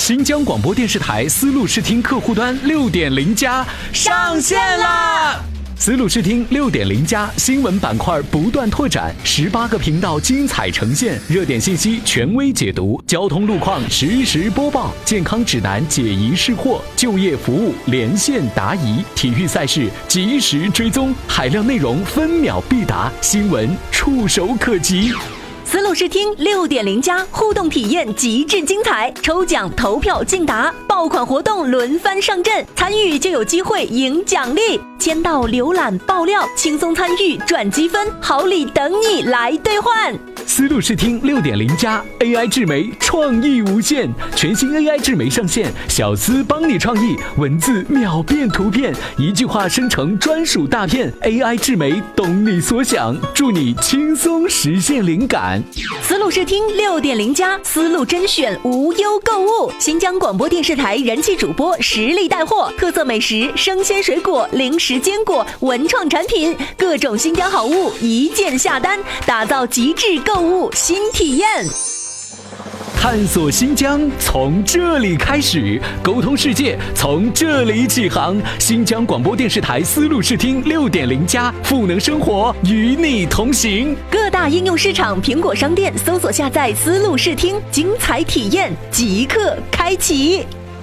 新疆广播电视台丝路视听客户端6.0加上线啦！丝路视听6.0加新闻板块不断拓展，18个频道精彩呈现，热点信息权威解读，交通路况实时播报，健康指南解疑释惑，就业服务连线答疑，体育赛事及时追踪，海量内容分秒必达，新闻触手可及。 丝路视听6.0加互动体验极致精彩，抽奖投票竞答，爆款活动轮番上阵，参与就有机会赢奖励，签到浏览爆料，轻松参与赚积分，好礼等你来兑换。 丝路视听6.0加 AI 智媒创意无限，全新 AI 智媒上线，小丝帮你创意，文字秒变图片，一句话生成专属大片， AI 智媒懂你所想，助你轻松实现灵感。 丝路视听6.0加丝路甄选无忧购物，新疆广播电视台人气主播实力带货，特色美食、生鲜水果、零食坚果、文创产品，各种新疆好物一键下单，打造极致购物新体验。 探索新疆从这里开始，沟通世界从这里起航。新疆广播电视台丝路视听6.0加，赋能生活，与你同行。 各大应用市场、苹果商店搜索下载丝路视听，精彩体验即刻开启。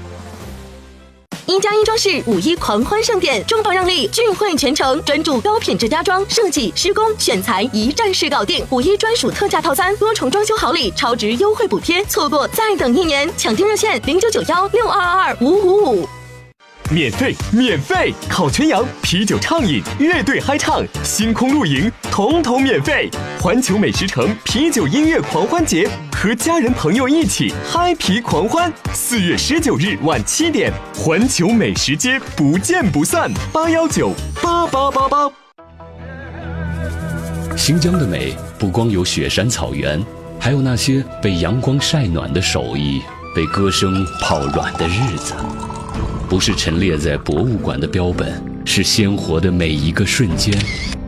1+1装饰5·1狂欢盛典，重磅让利，聚会全程，专注高品质家装设计、施工、选材，一站式搞定。5·1专属特价套餐，多重装修好礼，超值优惠补贴，错过再等1年。抢订热线0991622555。 免费！烤全羊、啤酒畅饮、乐队嗨唱、星空露营，统统免费！环球美食城啤酒音乐狂欢节，和家人朋友一起嗨皮狂欢。4月19日晚7点，环球美食街不见不散！8198888。 新疆的美不光有雪山草原，还有那些被阳光晒暖的手艺，被歌声泡软的日子。不是陈列在博物馆的标本，是鲜活的每一个瞬间。